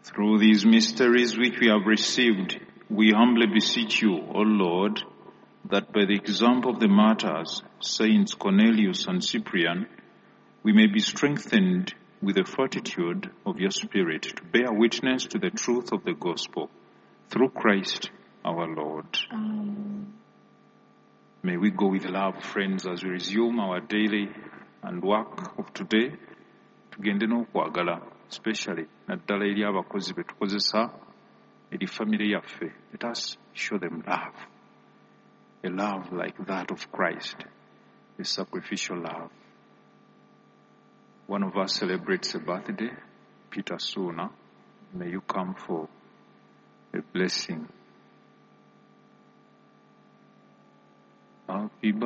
Through these mysteries which we have received, we humbly beseech you, O Lord, that by the example of the martyrs, Saints Cornelius and Cyprian, we may be strengthened with the fortitude of your Spirit to bear witness to the truth of the gospel, through Christ our Lord. May we go with love, friends, as we resume our daily and work of today. Tugende n'okwagala, especially naddala eri abakozi be tukozesa, eri family yaffe. Let us show them love, a love like that of Christ, a sacrificial love. One of us celebrates a birthday, Peter Suna. May you come for a blessing. Happy birthday.